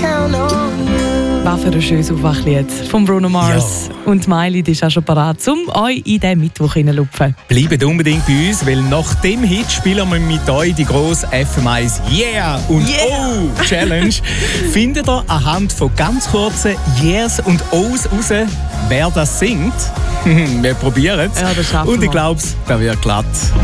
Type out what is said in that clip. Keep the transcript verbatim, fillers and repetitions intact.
Was für ein schönes Aufwachlied von Bruno Mars. Ja. Und Miley ist auch schon parat, um euch in diesen Mittwoch hineinzulupfen. Bleibt unbedingt bei uns, weil nach dem Hit spielen wir mit euch die grosse F M eins Yeah und yeah. Oh Challenge. Findet ihr anhand von ganz kurzen Yeahs und O's raus, wer das singt? Wir probieren es. Ja, das schaffen und ich wir. glaube, das wird glatt.